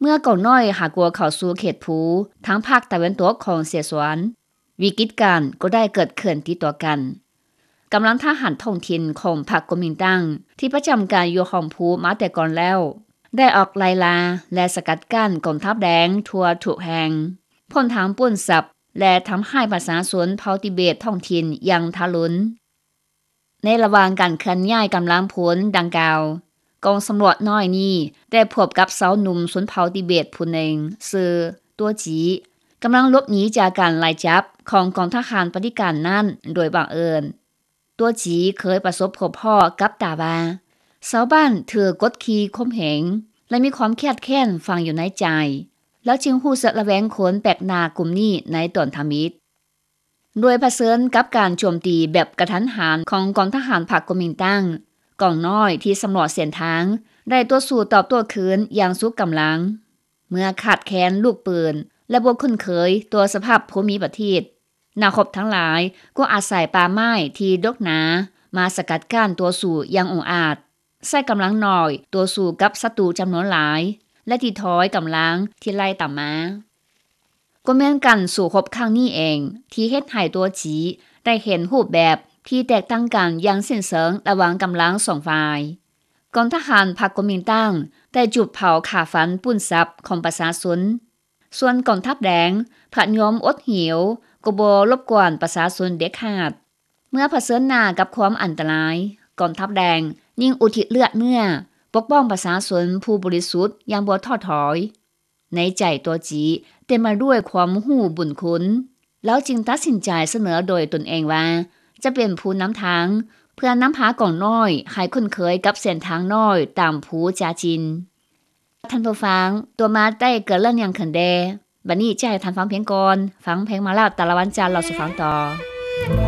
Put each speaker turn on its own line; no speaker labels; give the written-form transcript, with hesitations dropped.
มื่อก่อนน้อยหากลัวเข้าสู่เขตภูทั้งภาคตะวันตกของเสียสวนวิกฤตการณ์ก็ได้เกิดขึ้นติดต่อกันกำลังทหารท้องถิ่นของพรรคก๊กมินตั๋งที่ประจำการอยู่ของภูมาแต่ก่อนแล้วได้ออกไล่ล่าและสกัดกั้นกองทัพแดงทั่วทุกแห่งพ่นทางป่วนสับและทำให้ประชาชนเผ่าทิเบตท้องถิ่นอย่างทารุณในระหว่างการเคลื่อนย้ายกำลังพลดังกล่าวกองสำรวจน้อยนี้ได้พบกับสาวหนุ่มชนเผ่าทิเบตผู้หนึ่งชื่อตัวจีกำลังหลบหนีจากการไล่จับของกองทหารปฏิการนั้นโดยบังเอิญตัวจีเคยประสบพบพ่อกับตาบาชาวบ้านถือกดขี่ข่มเหงและมีความเครียดแค้นฝังอยู่ในใจแล้วจึงรู้สึกระแวงคนแปลกหน้ากลุ่มนี้ในตอนทมิตรโดยเผชิญกับการโจมตีแบบกระทันหันของกองทหารพรรคก๊กมินตั๋งกองน้อยที่สำรวจเส้นทางได้ตัวสู้ตอบโต้คืนอย่างสุดกำลังเมื่อขาดแคลนลูกปืนและบ่คุ้นเคยตัวสภาพภูมิประเทศนักรบทั้งหลายก็อาศัยป่าไม้ที่ดกหนามาสกัดกั้นตัวสู้อย่างองอาจใช้กำลังน้อยตัวสู้กับศัตรูจำนวนหลายและที่ถอยกำลังที่ไล่ตามมาก็แม่นกันสู่รบครั้งนี้เองที่เฮ็ดให้ตัวจีได้เห็นรูปแบบที่แตกต่างกันอย่างสิ้นเชิงระหว่างกำลังสองฝ่ายกองทหารพรรคก๊กมินตั๋งได้จุดเผาฆ่าฟันปุ้นทรัพย์ของประชาชนส่วนกองทัพแดงพยายามอดหิวก็บ่รบกวนประชาชนเด็ดขาดเมื่อเผชิญหน้ากับความอันตรายกองทัพแดงยิ่งอุทิศเลือดเนื้อปกป้องประชาชนผู้บริสุทธิ์อย่างบ่ท้อถอยในใจตัวจีเต็มมาด้วยความรู้บุญคุณแล้วจึงตัดสินใจเสนอโดยตนเองว่าจะเป็นผู้นำทางเพื่อนำพากองน้อยให้คุ้นเคยกับเส้นทางน้อยตามภูจาจินท่านผู้ฟังตัวมาได้เกิดเรื่องอย่างขึ้นแดบัดนี้จะให้ท่านฟังเพียงก่อนฟังเพลงมาแล้วแต่ละวันจันทร์เราสิฟังต่อ